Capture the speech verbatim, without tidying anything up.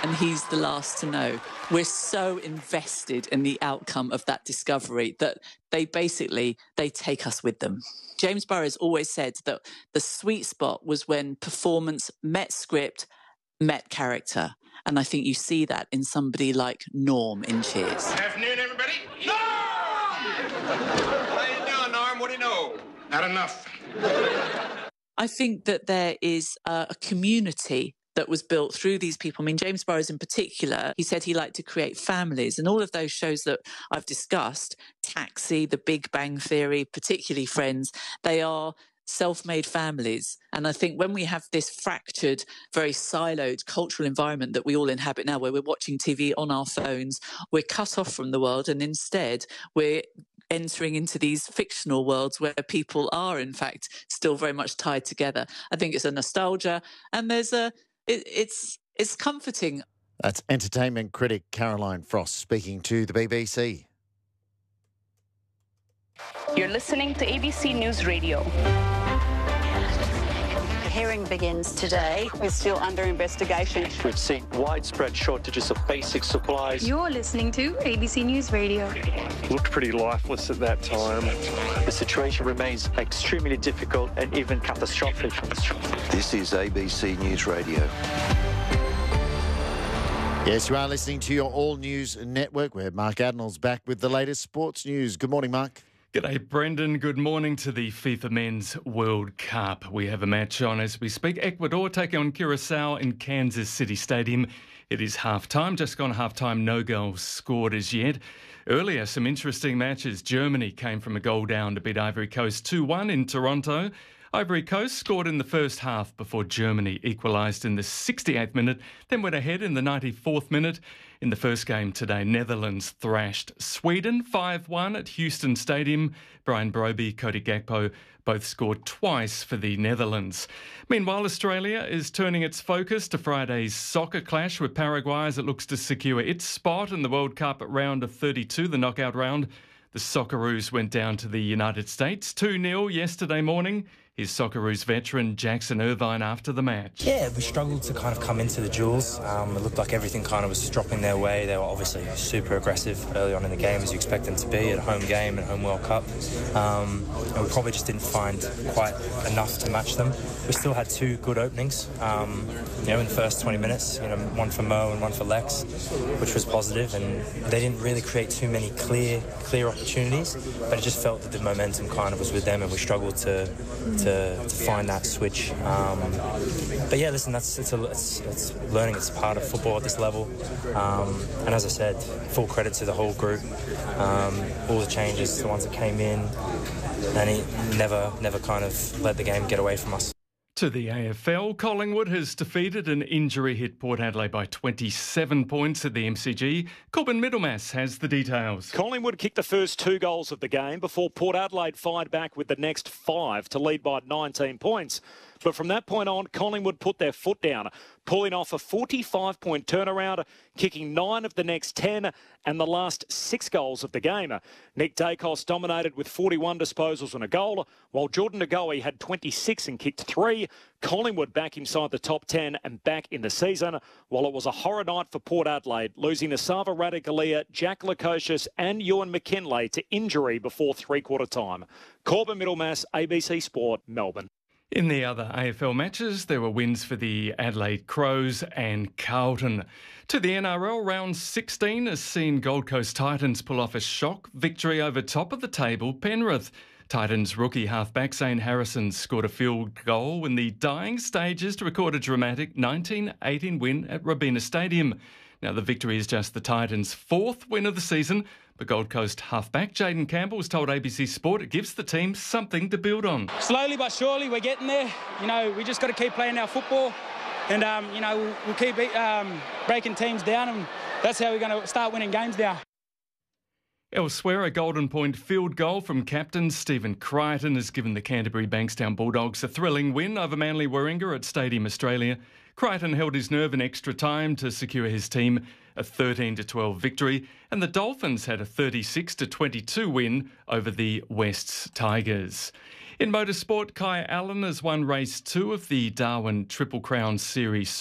and he's the last to know. We're so invested in the outcome of that discovery that they basically, they take us with them. James Burrows always said that the sweet spot was when performance met script, met character. And I think you see that in somebody like Norm in Cheers. Afternoon, everybody. Norm! How you doing, Norm? What do you know? Not enough. I think that there is a, a community that was built through these people. I mean, James Burrows in particular, he said he liked to create families. And all of those shows that I've discussed, Taxi, The Big Bang Theory, particularly Friends, they are self-made families. And I think when we have this fractured, very siloed cultural environment that we all inhabit now, where we're watching T V on our phones, we're cut off from the world, and instead we're entering into these fictional worlds where people are, in fact, still very much tied together. I think it's a nostalgia, and there's a It, it's it's comforting. That's entertainment critic Caroline Frost speaking to the B B C. You're listening to A B C News Radio. The hearing begins today. It's still under investigation. We've seen widespread shortages of basic supplies. You're listening to A B C News Radio. Looked pretty lifeless at that time. The situation remains extremely difficult and even catastrophic. This is A B C News Radio. Yes, you are listening to your All News Network, where Mark Adenall's back with the latest sports news. Good morning, Mark. G'day, Brendan. Good morning to the FIFA Men's World Cup. We have a match on as we speak. Ecuador taking on Curacao in Kansas City Stadium. It is half-time, just gone half-time, no goals scored as yet. Earlier, some interesting matches. Germany came from a goal down to beat Ivory Coast two one in Toronto. Ivory Coast scored in the first half before Germany equalised in the sixty-eighth minute, then went ahead in the ninety-fourth minute. In the first game today, Netherlands thrashed Sweden five one at Houston Stadium. Brian Broby, Cody Gakpo both scored twice for the Netherlands. Meanwhile, Australia is turning its focus to Friday's soccer clash with Paraguay as it looks to secure its spot in the World Cup at round of thirty-two, the knockout round. The Socceroos went down to the United States two nil yesterday morning. Here's Socceroos veteran Jackson Irvine after the match. Yeah, we struggled to kind of come into the duels. Um, it looked like everything kind of was dropping their way. They were obviously super aggressive early on in the game, as you expect them to be at a home game and home World Cup. Um, and we probably just didn't find quite enough to match them. We still had two good openings, um, you know, in the first twenty minutes. You know, one for Mo and one for Lex, which was positive. And they didn't really create too many clear, clear opportunities. But it just felt that the momentum kind of was with them, and we struggled to. to To, to find that switch. Um, but yeah, listen, that's it's, a, it's, it's learning. It's part of football at this level. Um, and as I said, full credit to the whole group. Um, all the changes, the ones that came in, and he never, never kind of let the game get away from us. To the A F L, Collingwood has defeated an injury-hit Port Adelaide by twenty-seven points at the M C G. Corbin Middlemass has the details. Collingwood kicked the first two goals of the game before Port Adelaide fired back with the next five to lead by nineteen points. But from that point on, Collingwood put their foot down, pulling off a forty-five point turnaround, kicking nine of the next ten and the last six goals of the game. Nick Dacos dominated with forty-one disposals and a goal, while Jordan Ngoe had twenty-six and kicked three. Collingwood back inside the top ten and back in the season, while it was a horror night for Port Adelaide, losing Asava Radikalia, Jack Lukosius and Ewan McKinlay to injury before three-quarter time. Corbin Middlemass, A B C Sport, Melbourne. In the other A F L matches, there were wins for the Adelaide Crows and Carlton. To the N R L, round sixteen has seen Gold Coast Titans pull off a shock victory over top of the table Penrith. Titans rookie halfback Zane Harrison scored a field goal in the dying stages to record a dramatic nineteen eighteen win at Robina Stadium. Now, the victory is just the Titans' fourth win of the season, but Gold Coast halfback Jayden Campbell has told A B C Sport it gives the team something to build on. Slowly but surely, we're getting there. You know, we just got to keep playing our football, and um, you know, we'll, we'll keep um, breaking teams down, and that's how we're going to start winning games now. Elsewhere, a Golden Point field goal from captain Stephen Crichton has given the Canterbury Bankstown Bulldogs a thrilling win over Manly Warringah at Stadium Australia. Crichton held his nerve in extra time to secure his team a thirteen to twelve victory, and the Dolphins had a thirty-six to twenty-two win over the Wests Tigers. In motorsport, Kai Allen has won race two of the Darwin Triple Crown Series